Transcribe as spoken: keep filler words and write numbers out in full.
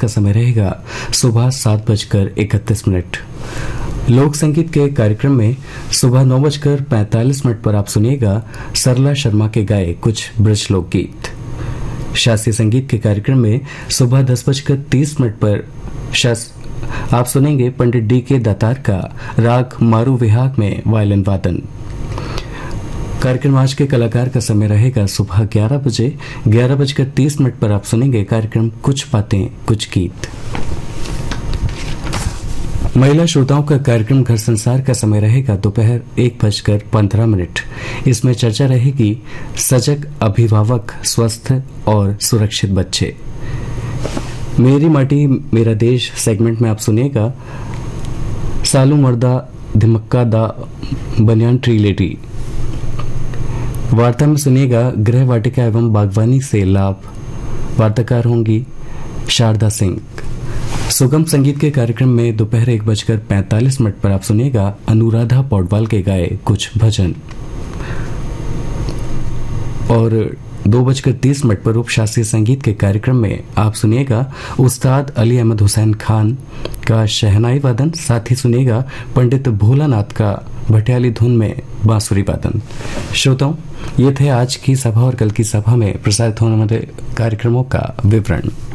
का समय रहेगा सुबह सात बजकर इकतीस मिनट। लोक संगीत के कार्यक्रम में सुबह नौ बजकर पैंतालीस मिनट पर आप सुनिएगा सरला शर्मा के गाए कुछ ब्रज लोकगीत। शास्त्रीय संगीत के कार्यक्रम में सुबह दस बजकर तीस मिनट पर आप सुनेंगे पंडित डी के दातार का राग मारू विहाग में वायलिन वादन। कार्यक्रम आज के कलाकार का समय रहेगा सुबह ग्यारह बजे ग्यारह बजकर तीस मिनट पर आप सुनेंगे कार्यक्रम कुछ बातें कुछ गीत। महिला श्रोताओं का कार्यक्रम घर संसार का समय रहेगा दोपहर एक बजकर पंद्रह मिनट। इसमें चर्चा रहेगी सजग अभिभावक स्वस्थ और सुरक्षित बच्चे। मेरी माटी मेरा देश सेगमेंट में आप सुनिएगा सालू मर्दा धिमक्का दा बनियान ट्री लेडी। वार्ता में सुनिएगा गृह वाटिका एवं बागवानी से लाभ, वार्ताकार होंगी शारदा सिंह। सुगम संगीत के कार्यक्रम में दोपहर एक बजकर पैंतालीस मिनट पर आप सुनिएगा अनुराधा पौडवाल के गाए कुछ भजन और दो बजकर तीस मिनट पर उपशास्त्रीय संगीत के कार्यक्रम में आप सुनिएगा उस्ताद अली अहमद हुसैन खान का शहनाई वादन, साथ ही सुनिएगा पंडित भोलानाथ का भटियाली धुन में बांसुरी वादन। श्रोताओं, ये थे आज की सभा और कल की सभा में प्रसारित होने वाले कार्यक्रमों का विवरण।